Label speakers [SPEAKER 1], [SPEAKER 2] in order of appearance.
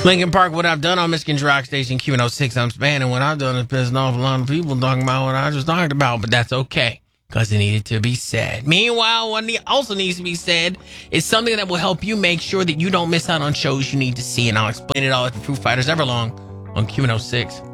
[SPEAKER 1] Lincoln Park, what I've done on Michigan's Rock Station Q106, I'm spanning. What I've done is pissing off a lot of people talking about what I just talked about, but that's okay because it needed to be said. Meanwhile, what also needs to be said is something that will help you make sure that you don't miss out on shows you need to see, and I'll explain it all at the Foo Fighters Everlong on Q106.